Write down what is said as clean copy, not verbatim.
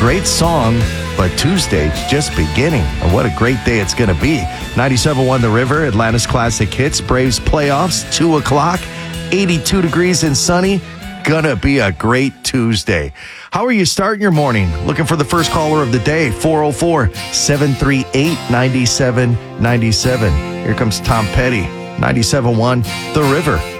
Great song, but Tuesday's just beginning. And what a great day it's going to be. 97.1 The River, Atlanta's Classic Hits, Braves playoffs, 2 o'clock, 82 degrees and sunny. Gonna be a great Tuesday. How are you starting your morning? Looking for the first caller of the day, 404-738-9797. Here comes Tom Petty, 97.1 The River.